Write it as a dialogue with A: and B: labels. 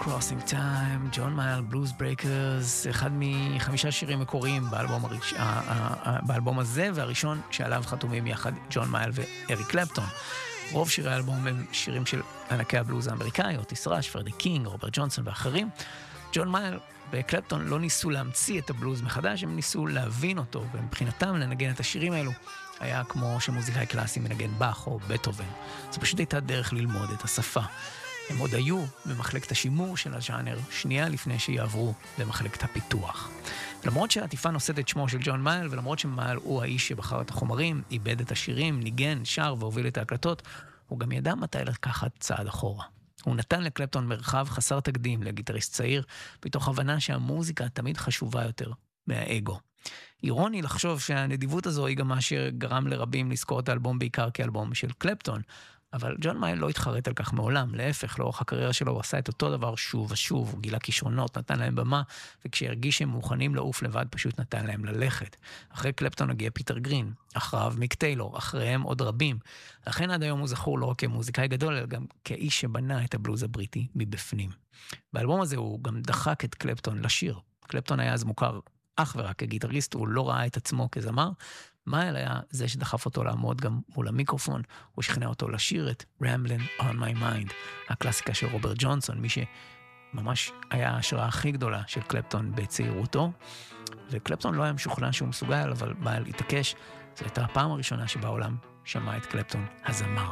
A: Crossing Time, ג'ון מייל, בלוז ברקרס, אחד מ5 שירים מקוריים באלבום הזה, והראשון שעליו חתומים יחד ג'ון מייל ואריק קלפטון. רוב שירי האלבום הם שירים של ענקי הבלוז האמריקאי, אוטיס ראש, פרדי קינג, רוברט ג'ונסון ואחרים. ג'ון מייל וקלפטון לא ניסו להמציא את הבלוז מחדש, הם ניסו להבין אותו, ומבחינתם לנגן את השירים האלו היה כמו שמוזיקאי קלאסי מנגן באך או בטהובן. זו פשוט הייתה דרך ללמוד את השפה. הם עוד היו במחלקת השימור של הז'אנר שנייה לפני שיעברו למחלקת הפיתוח. למרות שהעטיפה נושאת את שמו של ג'ון מייל, ולמרות שמייל הוא האיש שבחר את החומרים, איבד את השירים, ניגן, שר והוביל את ההקלטות, הוא גם ידע מתי לקחת צעד אחורה. הוא נתן לקלפטון מרחב חסר תקדים לגיטריסט צעיר, בתוך הבנה שהמוזיקה תמיד חשובה יותר מהאגו. אירוני לחשוב שהנדיבות הזו היא גם מה שגרם לרבים לזכור את האלבום בעיקר כאלבום של קלפטון, אבל ג'ון מייל לא התחרט על כך מעולם, להפך, לאורך הקריירה שלו הוא עשה את אותו דבר שוב ושוב, הוא גילה כישרונות, נתן להם במה, וכשהרגיש שהם מוכנים לעוף לבד, פשוט נתן להם ללכת. אחרי קלפטון הגיע פיטר גרין, אחריו מיק טיילור, אחריהם עוד רבים. לכן עד היום הוא זכור לא רק כמוזיקאי גדול, אלא גם כאיש שבנה את הבלוז הבריטי מבפנים. באלבום הזה הוא גם דחק את קלפטון לשיר. קלפטון היה אז מוכר אך ורק כגיטריסט, הוא לא ראה את עצמו כזמר. מייל היה זה שדחף אותו לעמוד גם מול המיקרופון, הוא שכנע אותו לשיר את Ramblin' on my mind, הקלאסיקה של רוברט ג'ונסון, מי שממש היה ההשראה הכי גדולה של קלפטון בצעירותו, וקלפטון לא היה משוכנע שהוא מסוגל, אבל מייל התעקש, זו הייתה הפעם הראשונה שבעולם שמע את קלפטון הזמר.